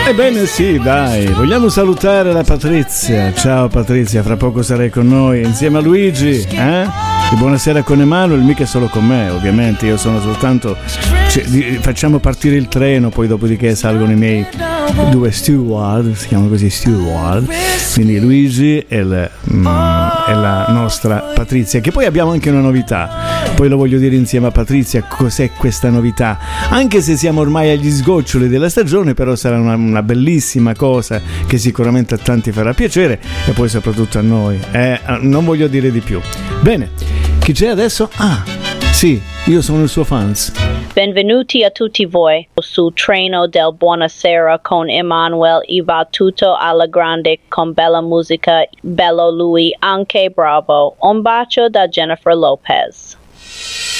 Ebbene sì, dai, vogliamo salutare la Patrizia. Ciao Patrizia, fra poco sarai con noi insieme a Luigi, eh? E buonasera con Emanuel, mica solo con me, ovviamente, io sono soltanto... facciamo partire il treno, poi dopodiché salgono i miei due steward, si chiamano così steward, quindi Luigi e la nostra Patrizia, che poi abbiamo anche una novità, poi lo voglio dire insieme a Patrizia cos'è questa novità, anche se siamo ormai agli sgoccioli della stagione, però sarà una bellissima cosa che sicuramente a tanti farà piacere e poi soprattutto a noi, non voglio dire di più. Bene, chi c'è adesso? Ah, sì, io sono il suo fans. Benvenuti a tutti voi su Treno del Buonasera con Emanuel e va tutto alla grande con bella musica, bello lui anche bravo. Un bacio da Jennifer Lopez.